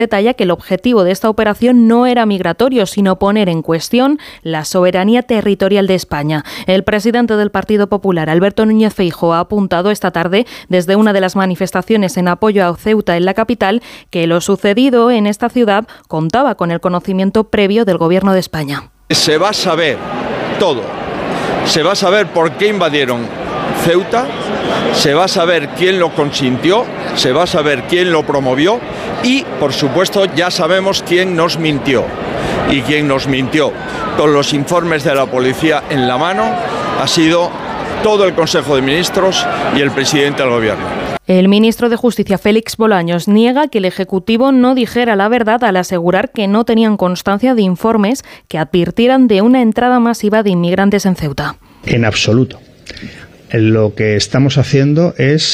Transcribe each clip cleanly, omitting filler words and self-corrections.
detalla que el objetivo de esta operación no era migratorio, sino poner en cuestión la soberanía territorial de España. El presidente del Partido Popular, Alberto Núñez Feijóo, ha apuntado esta tarde desde una de las manifestaciones en apoyo a Ceuta en la capital que lo sucedido en esta ciudad contaba con el conocimiento previo del Gobierno de España. Se va a saber todo. Se va a saber por qué invadieron Ceuta, se va a saber quién lo consintió, se va a saber quién lo promovió y, por supuesto, ya sabemos quién nos mintió. Y quien nos mintió con los informes de la policía en la mano ha sido todo el Consejo de Ministros y el presidente del Gobierno. El ministro de Justicia, Félix Bolaños, niega que el Ejecutivo no dijera la verdad al asegurar que no tenían constancia de informes que advirtieran de una entrada masiva de inmigrantes en Ceuta. En absoluto. Lo que estamos haciendo es,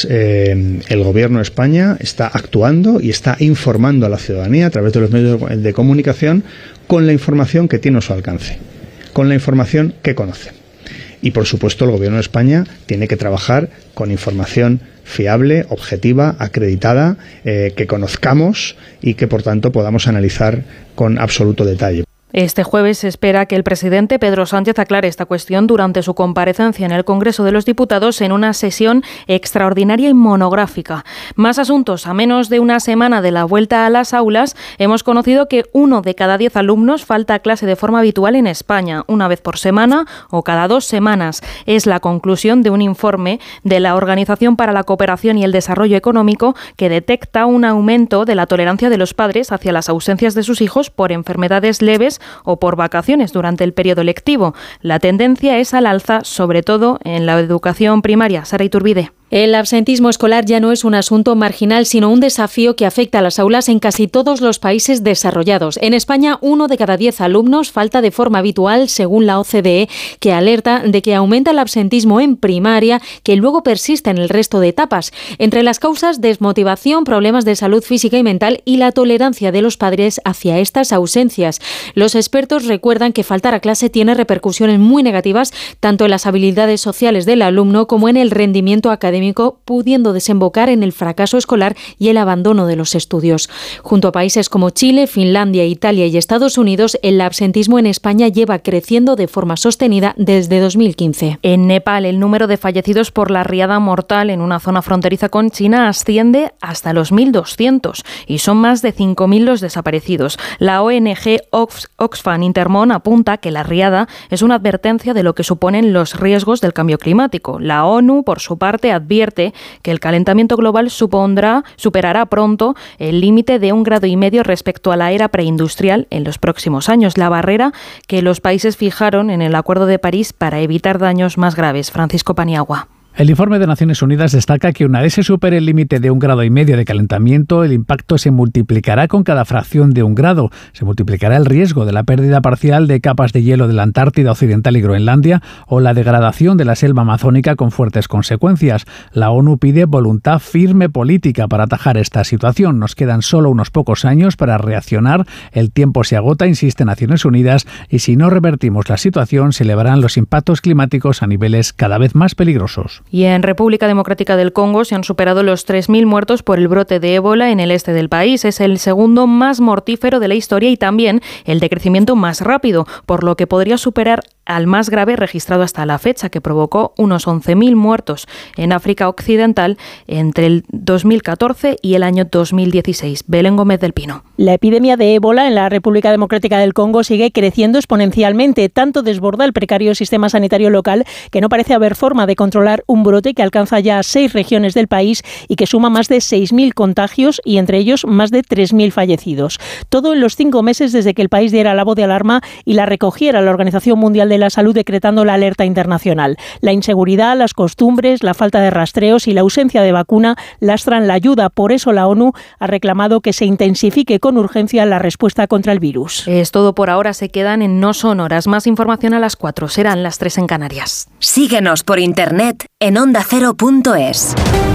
el Gobierno de España está actuando y está informando a la ciudadanía a través de los medios de comunicación con la información que tiene a su alcance, con la información que conoce. Y, por supuesto, el Gobierno de España tiene que trabajar con información fiable, objetiva, acreditada, que conozcamos y que, por tanto, podamos analizar con absoluto detalle. Este jueves se espera que el presidente Pedro Sánchez aclare esta cuestión durante su comparecencia en el Congreso de los Diputados en una sesión extraordinaria y monográfica. Más asuntos. A menos de una semana de la vuelta a las aulas, hemos conocido que 1 de cada 10 alumnos falta a clase de forma habitual en España, una vez por semana o cada 2 semanas. Es la conclusión de un informe de la Organización para la Cooperación y el Desarrollo Económico que detecta un aumento de la tolerancia de los padres hacia las ausencias de sus hijos por enfermedades leves o por vacaciones durante el periodo lectivo. La tendencia es al alza, sobre todo en la educación primaria. Sara Iturbide. El absentismo escolar ya no es un asunto marginal, sino un desafío que afecta a las aulas en casi todos los países desarrollados. En España, 1 de cada 10 alumnos falta de forma habitual, según la OCDE, que alerta de que aumenta el absentismo en primaria, que luego persiste en el resto de etapas. Entre las causas, desmotivación, problemas de salud física y mental y la tolerancia de los padres hacia estas ausencias. Los expertos recuerdan que faltar a clase tiene repercusiones muy negativas tanto en las habilidades sociales del alumno como en el rendimiento académico, pudiendo desembocar en el fracaso escolar y el abandono de los estudios. Junto a países como Chile, Finlandia, Italia y Estados Unidos, el absentismo en España lleva creciendo de forma sostenida desde 2015. En Nepal, el número de fallecidos por la riada mortal en una zona fronteriza con China asciende hasta los 1.200 y son más de 5.000 los desaparecidos. La ONG Oxfam Intermón apunta que la riada es una advertencia de lo que suponen los riesgos del cambio climático. La ONU, por su parte, advierte que el calentamiento global superará pronto el límite de 1,5 grados respecto a la era preindustrial en los próximos años, la barrera que los países fijaron en el Acuerdo de París para evitar daños más graves. Francisco Paniagua. El informe de Naciones Unidas destaca que una vez se supere el límite de 1,5 grados de calentamiento, el impacto se multiplicará con cada fracción de 1 grado. Se multiplicará el riesgo de la pérdida parcial de capas de hielo de la Antártida Occidental y Groenlandia o la degradación de la selva amazónica con fuertes consecuencias. La ONU pide voluntad firme política para atajar esta situación. Nos quedan solo unos pocos años para reaccionar. El tiempo se agota, insiste Naciones Unidas, y si no revertimos la situación, se elevarán los impactos climáticos a niveles cada vez más peligrosos. Y en República Democrática del Congo se han superado los 3.000 muertos por el brote de ébola en el este del país. Es el segundo más mortífero de la historia y también el de crecimiento más rápido, por lo que podría superar al más grave registrado hasta la fecha, que provocó unos 11.000 muertos en África Occidental entre el 2014 y el año 2016. Belén Gómez del Pino. La epidemia de ébola en la República Democrática del Congo sigue creciendo exponencialmente. Tanto desborda el precario sistema sanitario local que no parece haber forma de controlar un brote que alcanza ya 6 regiones del país y que suma más de 6.000 contagios y entre ellos más de 3.000 fallecidos. Todo en los 5 meses desde que el país diera la voz de alarma y la recogiera la Organización Mundial de la Salud decretando la alerta internacional. La inseguridad, las costumbres, la falta de rastreos y la ausencia de vacuna lastran la ayuda. Por eso la ONU ha reclamado que se intensifique con urgencia la respuesta contra el virus. Es todo por ahora. Se quedan en No Sonoras. Más información a las 4. Serán las 3 en Canarias. Síguenos por internet en ondacero.es.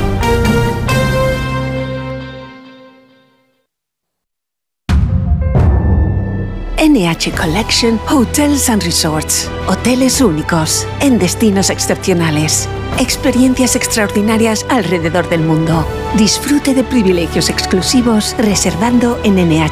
NH Collection Hotels and Resorts. Hoteles únicos, en destinos excepcionales. Experiencias extraordinarias alrededor del mundo. Disfrute de privilegios exclusivos reservando en nhb.es.